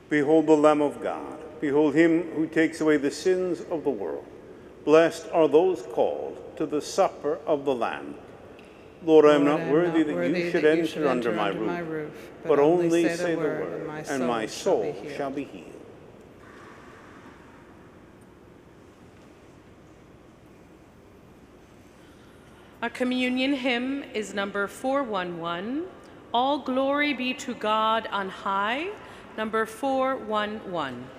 Behold the Lamb of God. Behold him who takes away the sins of the world. Blessed are those called to the supper of the Lamb. Lord, I am not worthy that you should enter under my roof, but only say the word, and my soul shall be healed. Our communion hymn is number 411, All Glory Be to God on High, number 411.